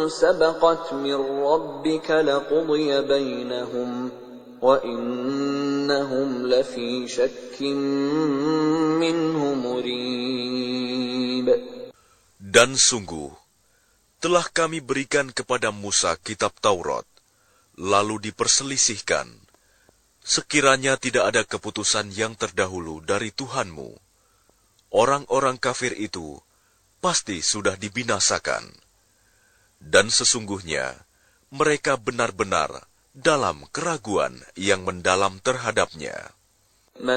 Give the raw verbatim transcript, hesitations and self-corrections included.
سبقت من ربك لقضي بينهم وإنهم لفي شك منه مريب. Dan sungguh, telah kami berikan kepada Musa kitab Taurat, lalu diperselisihkan. Sekiranya tidak ada keputusan yang terdahulu dari Tuhanmu, orang-orang kafir itu pasti sudah dibinasakan. Dan sesungguhnya, mereka benar-benar dalam keraguan yang mendalam terhadapnya.